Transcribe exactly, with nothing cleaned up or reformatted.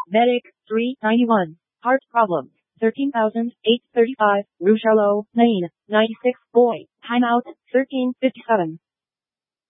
Medic, three ninety-one. Heart problems, thirteen thousand eight hundred thirty-five. Rue Charlot, Lane, ninety-six. Boy, timeout, thirteen fifty-seven.